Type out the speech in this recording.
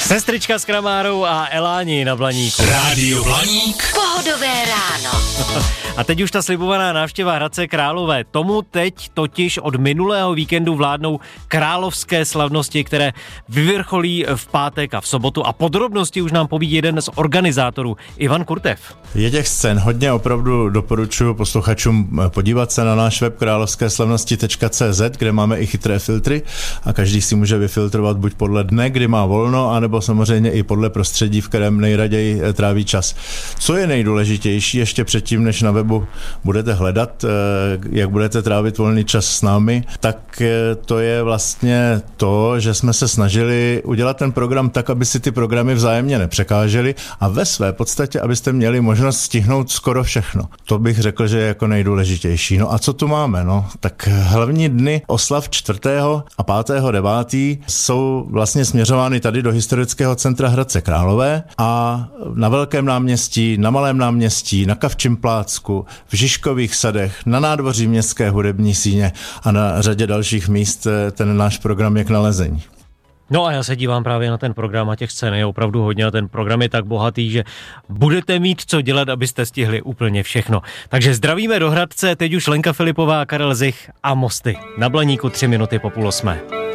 Sestrička s Kramárou a Eláni na Blaníku. Rádio Blaník. Pohodové ráno. A teď už ta slibovaná návštěva Hradce Králové. Tomu teď totiž od minulého víkendu vládnou královské slavnosti, které vyvrcholí v pátek a v sobotu. A podrobnosti už nám poví jeden z organizátorů, Ivan Kurtev. Je těch scén hodně, opravdu doporučuji posluchačům podívat se na náš web královskéslavnosti.cz, kde máme i chytré filtry a každý si může vyfiltrovat buď podle dne, kdy má volno, anebo samozřejmě i podle prostředí, v kterém nejraději tráví čas. Co je nejdůležitější ještě předtím, než na webu budete hledat, jak budete trávit volný čas s námi, tak to je vlastně to, že jsme se snažili udělat ten program tak, aby si ty programy vzájemně nepřekážely a ve své podstatě, abyste měli možnost stihnout skoro všechno. To bych řekl, že je jako nejdůležitější. No a co tu máme? No, tak hlavní dny oslav 4. a 5. 9. jsou vlastně směřovány tady do historického centra Hradce Králové a na Velkém náměstí, na Malém náměstí, na Kavčím plácku, v Žižkových sadech, na nádvoří Městské hudební síně a na řadě dalších míst ten náš program je k nalezení. No a já se dívám právě na ten program a těch scén je opravdu hodně a ten program je tak bohatý, že budete mít co dělat, abyste stihli úplně všechno. Takže zdravíme do Hradce, teď už Lenka Filipová, Karel Zich a Mosty. Na Blaníku 3 minuty po 7:30.